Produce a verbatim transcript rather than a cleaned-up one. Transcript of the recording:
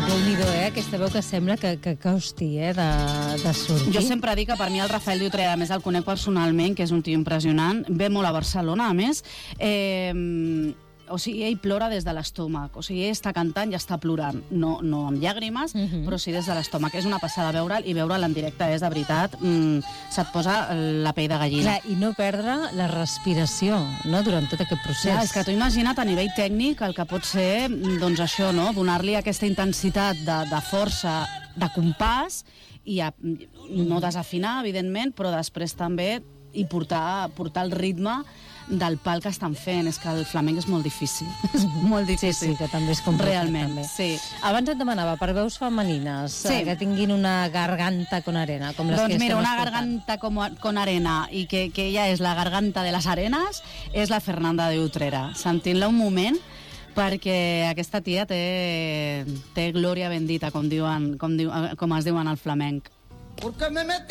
Déu-n'hi-do, eh? Aquesta veu que sembla que, que costi, eh? De, de sortir. Jo sempre dic que per mi el Rafael d'Utrera, a més el conec personalment, que és un tio impressionant, ve molt a Barcelona, a més, eh, o sigui, ell plora des de l'estómac, o sigui, ell està cantant i està plorant, no, no amb llàgrimes, uh-huh. però sí des de l'estómac. És una passada veure'l, i veure'l en directe és, de veritat, mm, se't posa la pell de gallina. Clar, i no perdre la respiració, no?, durant tot aquest procés. Clar, és que tu imagina't a nivell tècnic el que pot ser, doncs això, no?, donar-li aquesta intensitat de, de força, de compàs, i a, no desafinar, evidentment, però després també i portar, portar el ritme del pal que estan fent. És que el flamenc és molt difícil. És molt difícil. Sí, sí, que també és complicat. Realment, també. sí. Abans et demanava per veus femenines, sí. que tinguin una garganta con arena, com les doncs que mira, estem una escoltant. garganta com, con arena, i que, que ella és la garganta de les arenes, és la Fernanda de Utrera. Sentint-la un moment, perquè aquesta tia té, té glòria bendita, com, diuen, com, diu, com es diuen al flamenc. Porque me metí